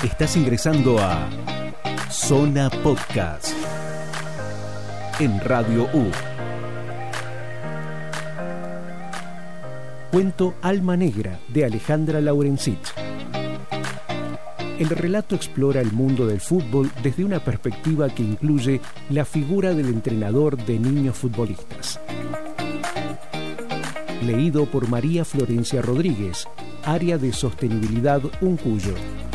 Estás ingresando a Zona Podcast en Radio U. Cuento Alma Negra de Alejandra Laurencich. El relato explora el mundo del fútbol desde una perspectiva que incluye la figura del entrenador de niños futbolistas. Leído por María Florencia Rodríguez, Área de Sostenibilidad Uncuyo.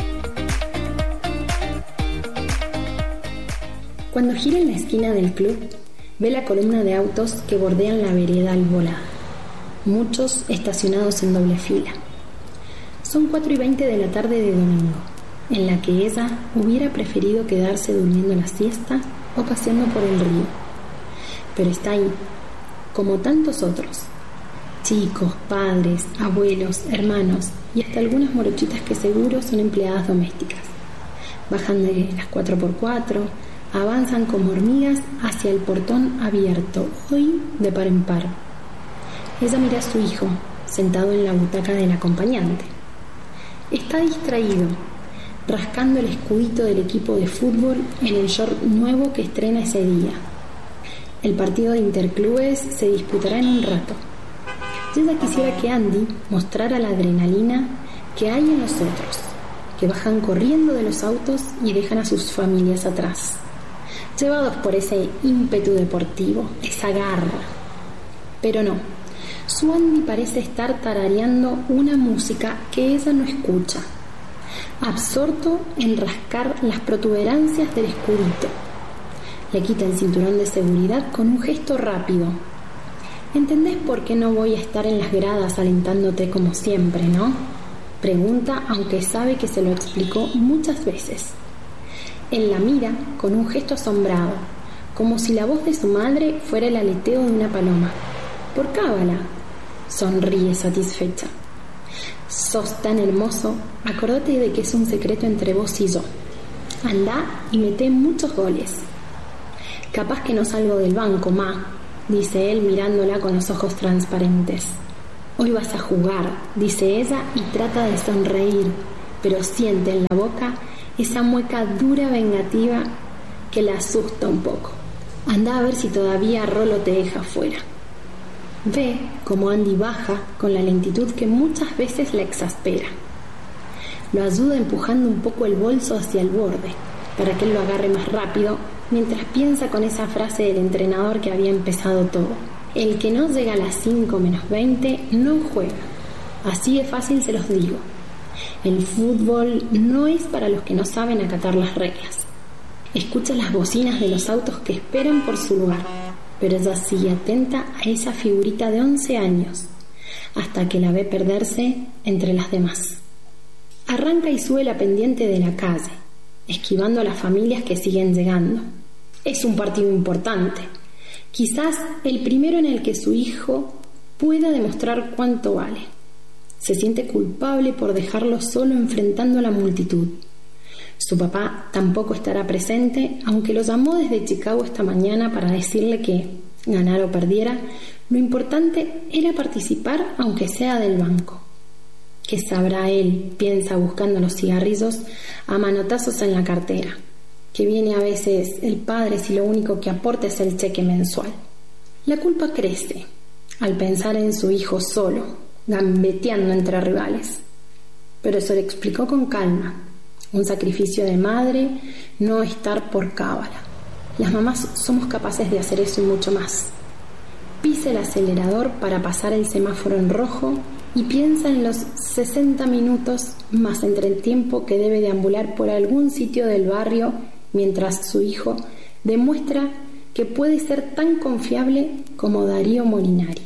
Cuando gira en la esquina del club, ve la columna de autos que bordean la vereda albolada, muchos estacionados en doble fila. Son 4:20 de la tarde de domingo, en la que ella hubiera preferido quedarse durmiendo la siesta o paseando por el río. Pero está ahí, como tantos otros, chicos, padres, abuelos, hermanos y hasta algunas morochitas que seguro son empleadas domésticas. Bajan de las 4x4, avanzan como hormigas hacia el portón abierto, hoy de par en par. Ella mira a su hijo, sentado en la butaca del acompañante. Está distraído, rascando el escudito del equipo de fútbol en el short nuevo que estrena ese día. El partido de interclubes se disputará en un rato. Ella quisiera que Andy mostrara la adrenalina que hay en los otros, que bajan corriendo de los autos y dejan a sus familias atrás, llevados por ese ímpetu deportivo, esa garra. Pero no, su Andy parece estar tarareando una música que ella no escucha, absorto en rascar las protuberancias del escudito. Le quita el cinturón de seguridad con un gesto rápido. ¿Entendés por qué no voy a estar en las gradas alentándote como siempre, no? Pregunta, aunque sabe que se lo explicó muchas veces. Él la mira con un gesto asombrado, como si la voz de su madre fuera el aleteo de una paloma. Por cábala, sonríe satisfecha. Sos tan hermoso, acordate de que es un secreto entre vos y yo. Andá y mete muchos goles. Capaz que no salgo del banco, ma, dice él mirándola con los ojos transparentes. Hoy vas a jugar, dice ella y trata de sonreír, pero siente en la boca esa mueca dura vengativa que la asusta un poco. Anda a ver si todavía Rolo te deja fuera. Ve como Andy baja con la lentitud que muchas veces la exaspera. Lo ayuda empujando un poco el bolso hacia el borde, para que él lo agarre más rápido, mientras piensa con esa frase del entrenador que había empezado todo. El que no llega a las 5 menos 20 no juega. Así de fácil se los digo. El fútbol no es para los que no saben acatar las reglas. Escucha las bocinas de los autos que esperan por su lugar, pero ella sigue atenta a esa figurita de 11 años, hasta que la ve perderse entre las demás. Arranca y sube la pendiente de la calle, esquivando a las familias que siguen llegando. Es un partido importante, quizás el primero en el que su hijo pueda demostrar cuánto vale. Se siente culpable por dejarlo solo enfrentando a la multitud. Su papá tampoco estará presente, aunque lo llamó desde Chicago esta mañana para decirle que, ganara o perdiera, lo importante era participar aunque sea del banco. ¿Qué sabrá él?, piensa buscando los cigarrillos a manotazos en la cartera. Que viene a veces el padre si lo único que aporta es el cheque mensual. La culpa crece al pensar en su hijo solo, gambeteando entre rivales. Pero se lo explicó con calma. Un sacrificio de madre, no estar por cábala. Las mamás somos capaces de hacer eso y mucho más. Pisa el acelerador para pasar el semáforo en rojo y piensa en los 60 minutos más entre el tiempo que debe deambular por algún sitio del barrio mientras su hijo demuestra que puede ser tan confiable como Darío Molinari.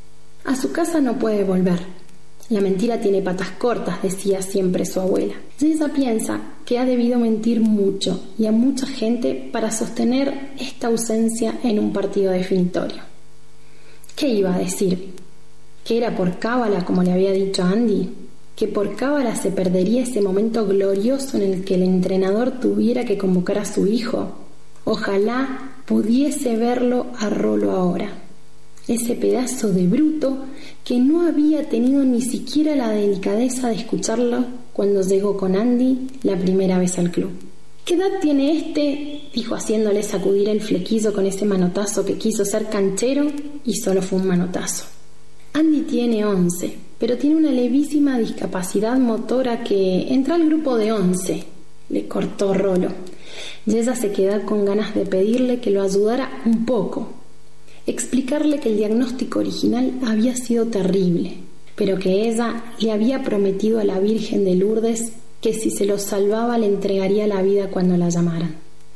A su casa no puede volver. La mentira tiene patas cortas, decía siempre su abuela. Y ella piensa que ha debido mentir mucho y a mucha gente para sostener esta ausencia en un partido definitorio. ¿Qué iba a decir? ¿Que era por cábala, como le había dicho a Andy? ¿Que por cábala se perdería ese momento glorioso en el que el entrenador tuviera que convocar a su hijo? Ojalá pudiese verlo a Rolo ahora. Ese pedazo de bruto que no había tenido ni siquiera la delicadeza de escucharlo cuando llegó con Andy la primera vez al club. ¿Qué edad tiene este?, dijo haciéndole sacudir el flequillo con ese manotazo que quiso ser canchero y solo fue un manotazo. Andy tiene 11, pero tiene una levísima discapacidad motora que entra al grupo de 11, le cortó Rolo. Y ella se quedó con ganas de pedirle que lo ayudara un poco, explicarle que el diagnóstico original había sido terrible, pero que ella le había prometido a la Virgen de Lourdes que si se lo salvaba le entregaría la vida cuando la llamaran.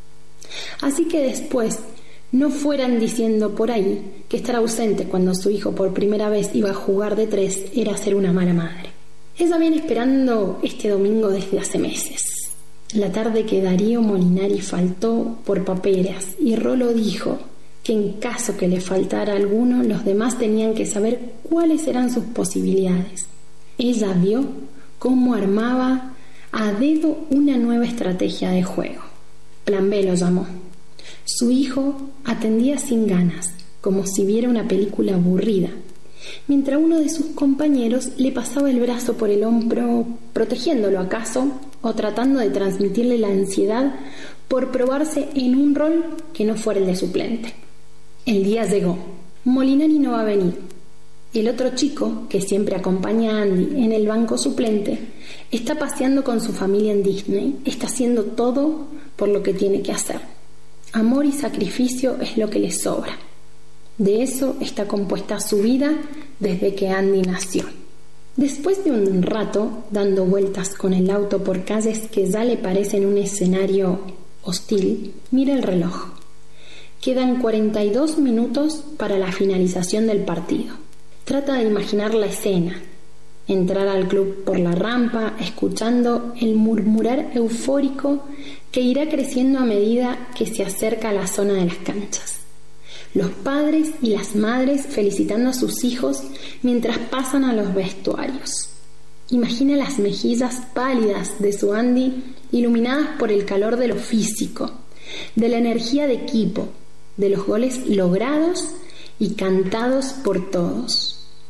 Así que después no fueran diciendo por ahí que estar ausente cuando su hijo por primera vez iba a jugar de 3 era ser una mala madre. Ella viene esperando este domingo desde hace meses, la tarde que Darío Molinari faltó por paperas y Rolo dijo que en caso que le faltara alguno, los demás tenían que saber cuáles eran sus posibilidades. Ella vio cómo armaba a dedo una nueva estrategia de juego. Plan B lo llamó. Su hijo atendía sin ganas, como si viera una película aburrida, mientras uno de sus compañeros le pasaba el brazo por el hombro, protegiéndolo acaso, o tratando de transmitirle la ansiedad por probarse en un rol que no fuera el de suplente. El día llegó. Molinari no va a venir. El otro chico, que siempre acompaña a Andy en el banco suplente, está paseando con su familia en Disney. Está haciendo todo por lo que tiene que hacer. Amor y sacrificio es lo que le sobra. De eso está compuesta su vida desde que Andy nació. Después de un rato dando vueltas con el auto por calles que ya le parecen un escenario hostil, mira el reloj. Quedan 42 minutos para la finalización del partido. Trata de imaginar la escena. Entrar al club por la rampa, escuchando el murmurar eufórico que irá creciendo a medida que se acerca a la zona de las canchas. Los padres y las madres felicitando a sus hijos mientras pasan a los vestuarios. Imagina las mejillas pálidas de su Andy iluminadas por el calor de lo físico, de la energía de equipo, de los goles logrados y cantados por todos.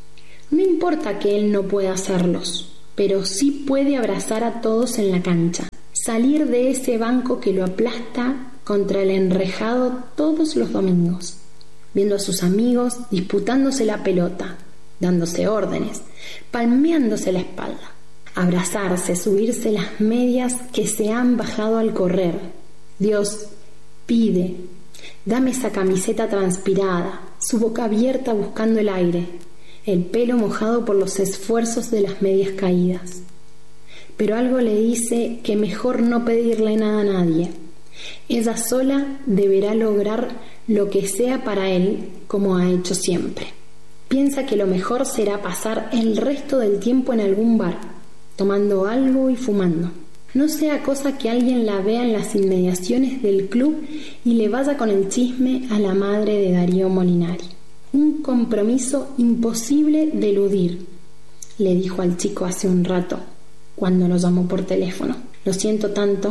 No importa que él no pueda hacerlos, pero sí puede abrazar a todos en la cancha, salir de ese banco que lo aplasta contra el enrejado todos los domingos, viendo a sus amigos disputándose la pelota, dándose órdenes, palmeándose la espalda, abrazarse, subirse las medias que se han bajado al correr. Dios pide, dame esa camiseta transpirada, su boca abierta buscando el aire, el pelo mojado por los esfuerzos de las medias caídas. Pero algo le dice que mejor no pedirle nada a nadie. Ella sola deberá lograr lo que sea para él, como ha hecho siempre. Piensa que lo mejor será pasar el resto del tiempo en algún bar, tomando algo y fumando. No sea cosa que alguien la vea en las inmediaciones del club y le vaya con el chisme a la madre de Darío Molinari. Un compromiso imposible de eludir, le dijo al chico hace un rato, cuando lo llamó por teléfono. Lo siento tanto.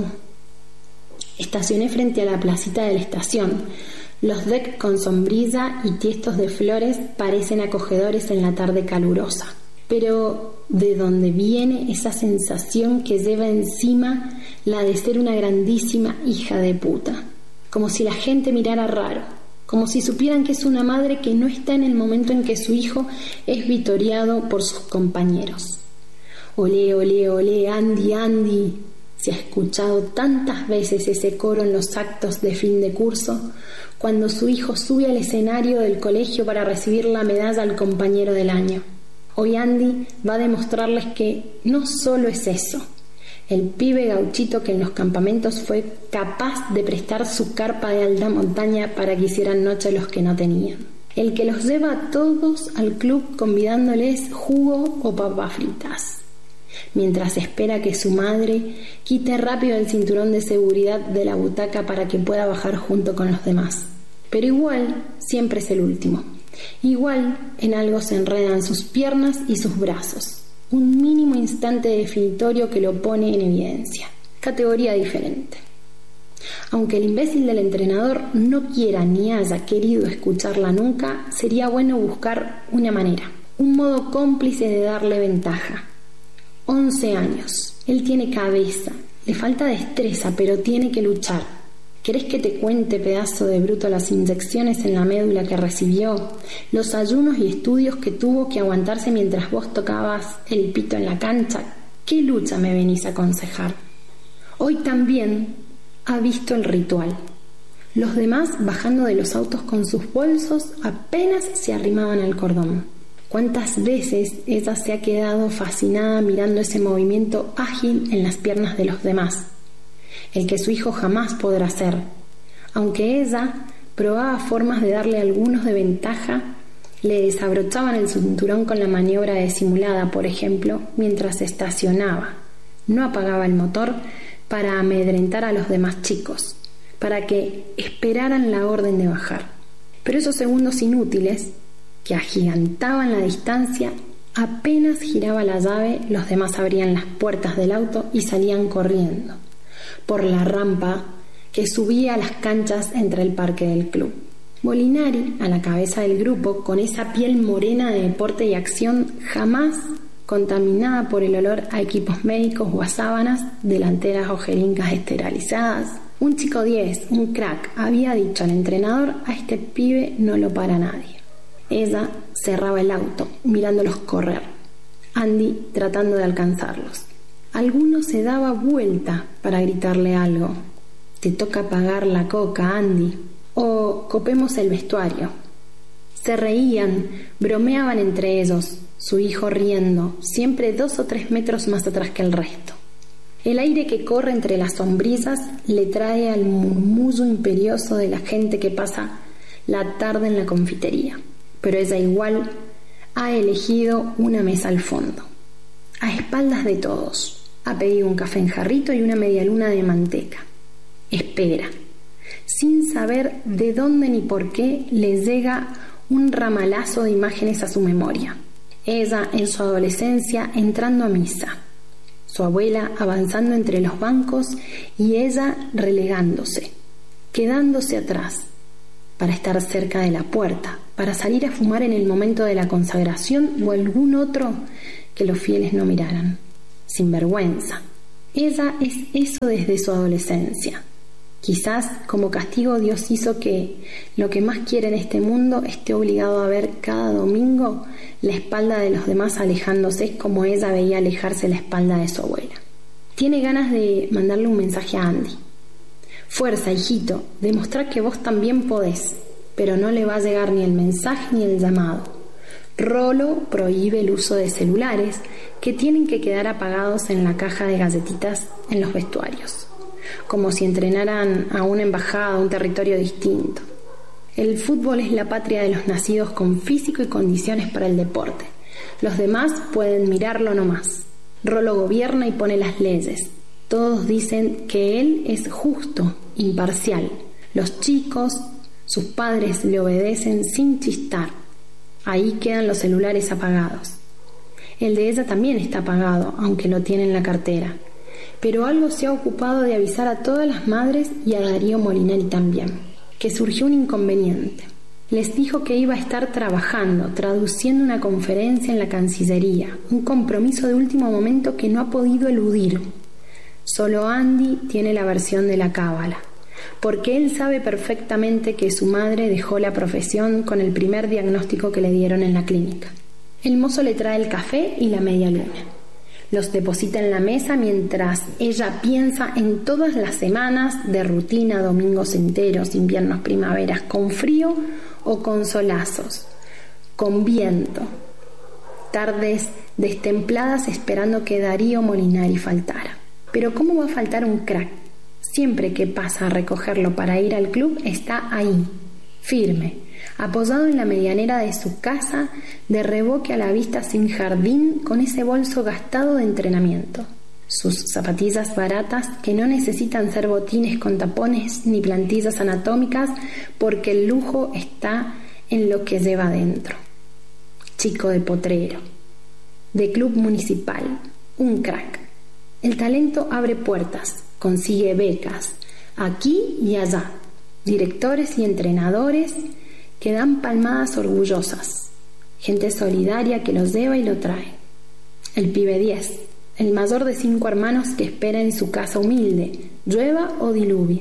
Estacioné frente a la placita de la estación. Los decks con sombrilla y tiestos de flores parecen acogedores en la tarde calurosa. Pero ¿de dónde viene esa sensación que lleva encima la de ser una grandísima hija de puta? Como si la gente mirara raro, como si supieran que es una madre que no está en el momento en que su hijo es vitoreado por sus compañeros. Olé, olé, olé, Andy, Andy. Se ha escuchado tantas veces ese coro en los actos de fin de curso, cuando su hijo sube al escenario del colegio para recibir la medalla al compañero del año. Hoy Andy va a demostrarles que no solo es eso, el pibe gauchito que en los campamentos fue capaz de prestar su carpa de alta montaña para que hicieran noche los que no tenían. El que los lleva a todos al club convidándoles jugo o papas fritas, mientras espera que su madre quite rápido el cinturón de seguridad de la butaca para que pueda bajar junto con los demás. Pero igual siempre es el último. Igual en algo se enredan sus piernas y sus brazos. Un mínimo instante definitorio que lo pone en evidencia. Categoría diferente. Aunque el imbécil del entrenador no quiera ni haya querido escucharla nunca, sería bueno buscar una manera, un modo cómplice de darle ventaja. 11 años. Él tiene cabeza, le falta destreza, pero tiene que luchar. ¿Querés que te cuente, pedazo de bruto, las inyecciones en la médula que recibió? Los ayunos y estudios que tuvo que aguantarse mientras vos tocabas el pito en la cancha. ¿Qué lucha me venís a aconsejar? Hoy también ha visto el ritual. Los demás, bajando de los autos con sus bolsos, apenas se arrimaban al cordón. ¿Cuántas veces ella se ha quedado fascinada mirando ese movimiento ágil en las piernas de los demás? El que su hijo jamás podrá hacer. Aunque ella probaba formas de darle algunos de ventaja, le desabrochaban el cinturón con la maniobra disimulada, por ejemplo, mientras estacionaba. No apagaba el motor para amedrentar a los demás chicos, para que esperaran la orden de bajar. Pero esos segundos inútiles, que agigantaban la distancia, apenas giraba la llave, los demás abrían las puertas del auto y salían corriendo por la rampa que subía a las canchas entre el parque del club. Molinari, a la cabeza del grupo, con esa piel morena de deporte y acción, jamás contaminada por el olor a equipos médicos o a sábanas, delanteras o jeringas esterilizadas. Un chico 10, un crack, había dicho al entrenador: a este pibe no lo para nadie. Ella cerraba el auto, mirándolos correr. Andy tratando de alcanzarlos. Alguno se daba vuelta para gritarle algo. Te toca pagar la coca, Andy. O copemos el vestuario. Se reían, bromeaban entre ellos, su hijo riendo, siempre 2 o 3 metros más atrás que el resto. El aire que corre entre las sombrillas le trae al murmullo imperioso de la gente que pasa la tarde en la confitería. Pero ella igual ha elegido una mesa al fondo, a espaldas de todos. Ha pedido un café en jarrito y una medialuna de manteca. Espera. Sin saber de dónde ni por qué, le llega un ramalazo de imágenes a su memoria. Ella en su adolescencia entrando a misa, su abuela avanzando entre los bancos y ella relegándose, quedándose atrás, para estar cerca de la puerta, para salir a fumar en el momento de la consagración o algún otro que los fieles no miraran. Sin vergüenza. Ella es eso desde su adolescencia. Quizás como castigo Dios hizo que lo que más quiere en este mundo esté obligado a ver cada domingo la espalda de los demás alejándose como ella veía alejarse la espalda de su abuela. Tiene ganas de mandarle un mensaje a Andy. Fuerza, hijito, demostrá que vos también podés, pero no le va a llegar ni el mensaje ni el llamado. Rolo prohíbe el uso de celulares que tienen que quedar apagados en la caja de galletitas en los vestuarios, como si entrenaran a una embajada, a un territorio distinto. El fútbol es la patria de los nacidos con físico y condiciones para el deporte. Los demás pueden mirarlo nomás. Rolo gobierna y pone las leyes. Todos dicen que él es justo, imparcial. Los chicos, sus padres le obedecen sin chistar. Ahí quedan los celulares apagados. El de ella también está apagado, aunque lo tiene en la cartera. Pero algo se ha ocupado de avisar a todas las madres y a Darío Molinari también, que surgió un inconveniente. Les dijo que iba a estar trabajando, traduciendo una conferencia en la Cancillería, un compromiso de último momento que no ha podido eludir. Solo Andy tiene la versión de la cábala, porque él sabe perfectamente que su madre dejó la profesión con el primer diagnóstico que le dieron en la clínica. El mozo le trae el café y la media luna. Los deposita en la mesa mientras ella piensa en todas las semanas de rutina, domingos enteros, inviernos, primaveras, con frío o con solazos, con viento, tardes destempladas esperando que Darío Molinari faltara. Pero ¿cómo va a faltar un crack? Siempre que pasa a recogerlo para ir al club, está ahí, firme, apoyado en la medianera de su casa, de reboque a la vista sin jardín, con ese bolso gastado de entrenamiento. Sus zapatillas baratas que no necesitan ser botines con tapones ni plantillas anatómicas, porque el lujo está en lo que lleva adentro. Chico de potrero, de club municipal, un crack. El talento abre puertas, consigue becas, aquí y allá, directores y entrenadores que dan palmadas orgullosas, gente solidaria que lo lleva y lo trae. El pibe 10, el mayor de 5 hermanos que espera en su casa humilde, llueva o diluvie,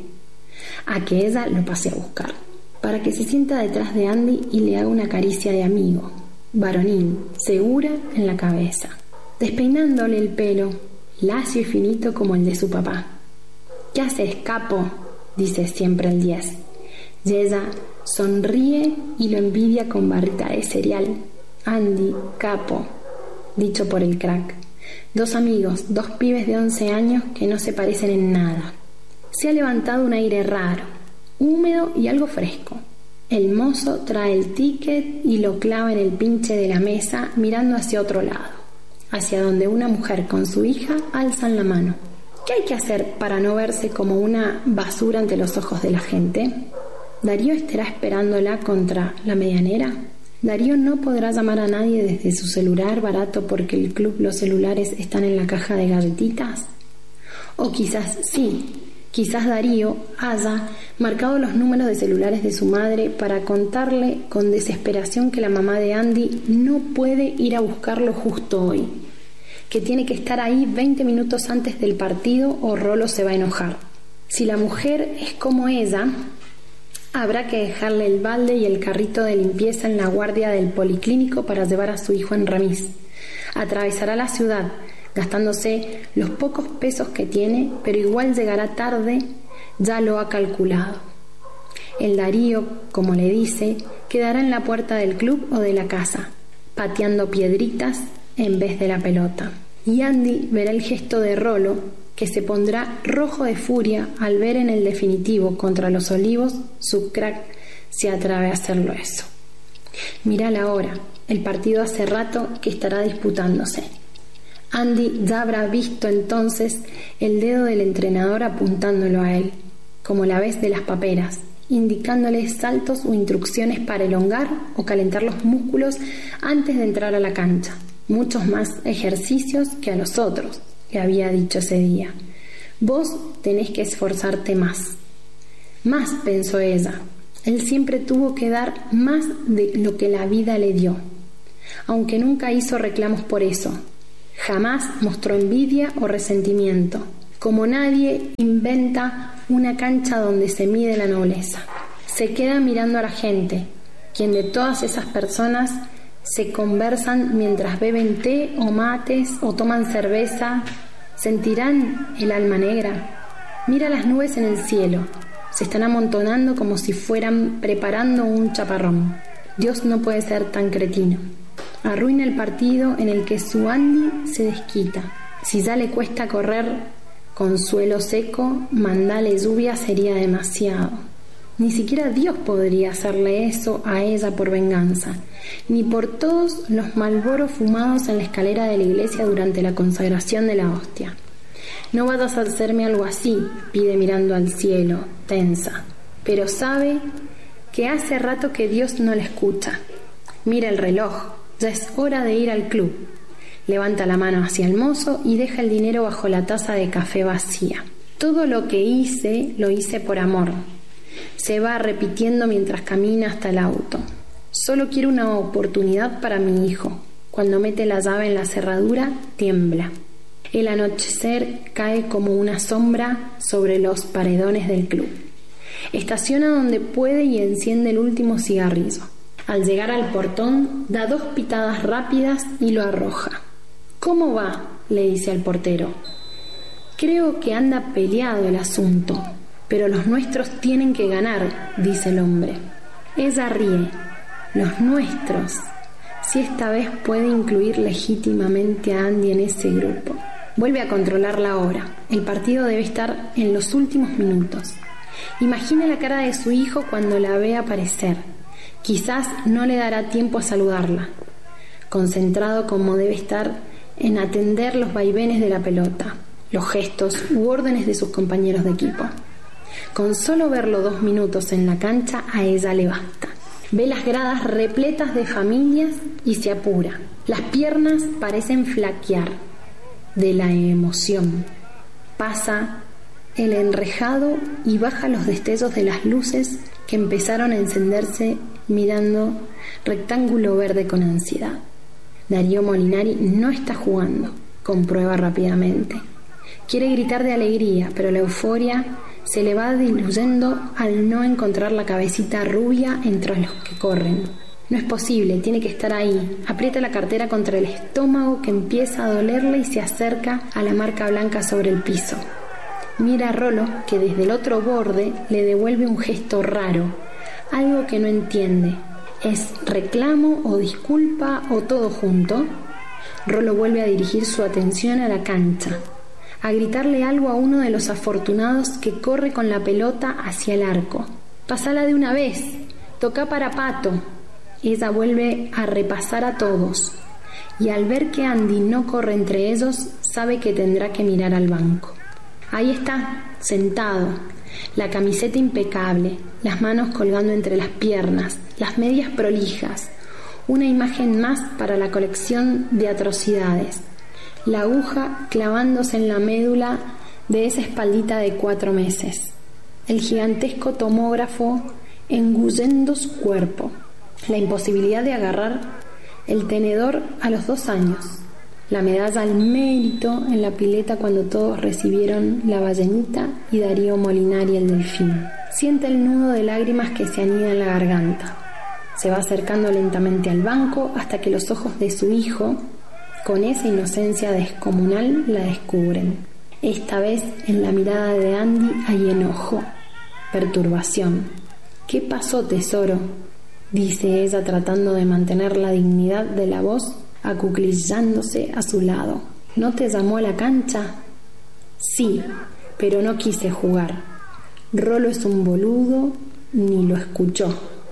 a que ella lo pase a buscar, para que se sienta detrás de Andy y le haga una caricia de amigo, varonil, segura en la cabeza, despeinándole el pelo, lacio y finito como el de su papá. «¿Qué haces, capo?», dice siempre el 10. Y ella sonríe y lo envidia con barrita de cereal. Andy, capo, dicho por el crack. 2 amigos, 2 pibes de 11 años que no se parecen en nada. Se ha levantado un aire raro, húmedo y algo fresco. El mozo trae el ticket y lo clava en el pinche de la mesa, mirando hacia otro lado, hacia donde una mujer con su hija alzan la mano. ¿Qué hay que hacer para no verse como una basura ante los ojos de la gente? ¿Darío estará esperándola contra la medianera? ¿Darío no podrá llamar a nadie desde su celular barato porque el club los celulares están en la caja de galletitas? O quizás sí, quizás Darío haya marcado los números de celulares de su madre para contarle con desesperación que la mamá de Andy no puede ir a buscarlo justo hoy, que tiene que estar ahí 20 minutos antes del partido o Rolo se va a enojar. Si la mujer es como ella, habrá que dejarle el balde y el carrito de limpieza en la guardia del policlínico para llevar a su hijo en remis. Atravesará la ciudad, gastándose los pocos pesos que tiene, pero igual llegará tarde, ya lo ha calculado. El Darío, como le dice, quedará en la puerta del club o de la casa, pateando piedritas en vez de la pelota. Y Andy verá el gesto de Rolo, que se pondrá rojo de furia al ver en el definitivo contra los Olivos su crack se atreve a hacerlo eso. Mira la hora, el partido hace rato que estará disputándose. Andy ya habrá visto entonces el dedo del entrenador apuntándolo a él, como la vez de las paperas, indicándole saltos o instrucciones para elongar o calentar los músculos antes de entrar a la cancha. Muchos más ejercicios que a los otros, le había dicho ese día. Vos tenés que esforzarte más. Más, pensó ella. Él siempre tuvo que dar más de lo que la vida le dio, aunque nunca hizo reclamos por eso. Jamás mostró envidia o resentimiento. Como nadie inventa una cancha donde se mide la nobleza. Se queda mirando a la gente, quien de todas esas personas se conversan mientras beben té o mates o toman cerveza. ¿Sentirán el alma negra? Mira las nubes en el cielo. Se están amontonando como si fueran preparando un chaparrón. Dios no puede ser tan cretino. Arruina el partido en el que su Andy se desquita. Si ya le cuesta correr con suelo seco, mandarle lluvia sería demasiado. Ni siquiera Dios podría hacerle eso a ella por venganza, ni por todos los malboros fumados en la escalera de la iglesia durante la consagración de la hostia. No vayas a hacerme algo así, pide mirando al cielo, tensa, pero sabe que hace rato que Dios no la escucha. Mira el reloj, ya es hora de ir al club. Levanta la mano hacia el mozo y deja el dinero bajo la taza de café vacía. Todo lo que hice, lo hice por amor. Se va repitiendo mientras camina hasta el auto. Solo quiero una oportunidad para mi hijo. Cuando mete la llave en la cerradura, tiembla. El anochecer cae como una sombra sobre los paredones del club. Estaciona donde puede y enciende el último cigarrillo. Al llegar al portón, da 2 pitadas rápidas y lo arroja. ¿Cómo va?, le dice al portero. Creo que anda peleado el asunto, pero los nuestros tienen que ganar, dice el hombre. Ella ríe. Los nuestros. Si esta vez puede incluir legítimamente a Andy en ese grupo. Vuelve a controlar la hora. El partido debe estar en los últimos minutos. Imagina la cara de su hijo cuando la ve aparecer. Quizás no le dará tiempo a saludarla. Concentrado como debe estar en atender los vaivenes de la pelota, los gestos u órdenes de sus compañeros de equipo. Con solo verlo 2 minutos en la cancha, a ella le basta. Ve las gradas repletas de familias y se apura. Las piernas parecen flaquear de la emoción. Pasa el enrejado y baja los destellos de las luces que empezaron a encenderse mirando rectángulo verde con ansiedad. Darío Molinari no está jugando. comprueba rápidamente. Quiere gritar de alegría, pero la euforia se le va diluyendo al no encontrar la cabecita rubia entre los que corren. No es posible, tiene que estar ahí. Aprieta la cartera contra el estómago que empieza a dolerle y se acerca a la marca blanca sobre el piso. Mira a Rolo, que desde el otro borde le devuelve un gesto raro, algo que no entiende. ¿Es reclamo o disculpa o todo junto? Rolo vuelve a dirigir su atención a la cancha, a gritarle algo a uno de los afortunados que corre con la pelota hacia el arco. «Pasala de una vez, toca para Pato». Ella vuelve a repasar a todos, y al ver que Andy no corre entre ellos, sabe que tendrá que mirar al banco. Ahí está, sentado, la camiseta impecable, las manos colgando entre las piernas, las medias prolijas, una imagen más para la colección de atrocidades, la aguja clavándose en la médula de esa espaldita de 4 meses, el gigantesco tomógrafo engullendo su cuerpo, la imposibilidad de agarrar el tenedor a los 2 años, la medalla al mérito en la pileta cuando todos recibieron la ballenita y Darío Molinari el delfín. Siente el nudo de lágrimas que se anida en la garganta. Se va acercando lentamente al banco hasta que los ojos de su hijo, con esa inocencia descomunal, la descubren. Esta vez en la mirada de Andy hay enojo, perturbación. «¿Qué pasó, tesoro?», dice ella tratando de mantener la dignidad de la voz, acuclillándose a su lado. «¿No te llamó a la cancha?». «Sí, pero no quise jugar. Rolo es un boludo, ni lo escuchó».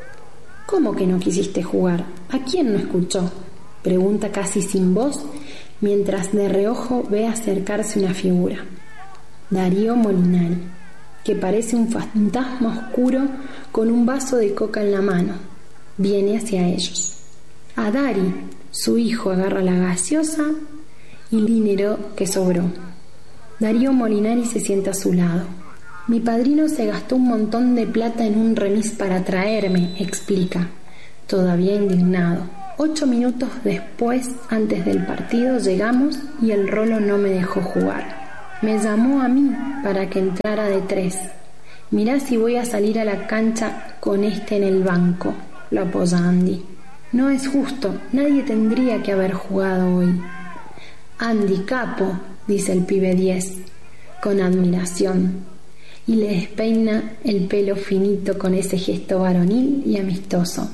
«¿Cómo que no quisiste jugar? ¿A quién no escuchó?», pregunta casi sin voz, mientras de reojo ve acercarse una figura. Darío Molinari, que parece un fantasma oscuro con un vaso de coca en la mano. Viene hacia ellos. A Dari, su hijo, agarra la gaseosa y el dinero que sobró. Darío Molinari se sienta a su lado. «Mi padrino se gastó un montón de plata en un remis para traerme», explica, todavía indignado. 8 minutos después, antes del partido, llegamos y el Rolo no me dejó jugar. Me llamó a mí para que entrara de 3. «Mirá si voy a salir a la cancha con este en el banco», lo apoya Andy. «No es justo, nadie tendría que haber jugado hoy». «Andy, capo», dice el pibe 10, con admiración, y le despeina el pelo finito con ese gesto varonil y amistoso.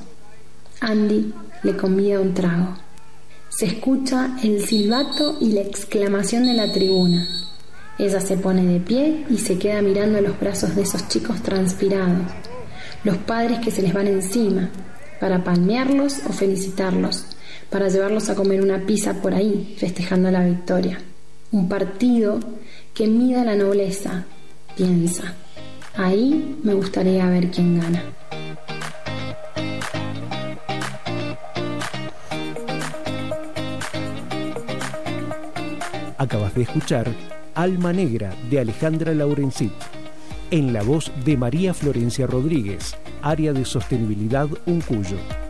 Andy le convida un trago. Se escucha el silbato y la exclamación de la tribuna. Ella se pone de pie y se queda mirando los brazos de esos chicos transpirados, los padres que se les van encima, para palmearlos o felicitarlos, para llevarlos a comer una pizza por ahí, festejando la victoria. Un partido que mida la nobleza, piensa. Ahí me gustaría ver quién gana. Acabas de escuchar Alma Negra de Alejandra Laurencit, en la voz de María Florencia Rodríguez, área de sostenibilidad Uncuyo.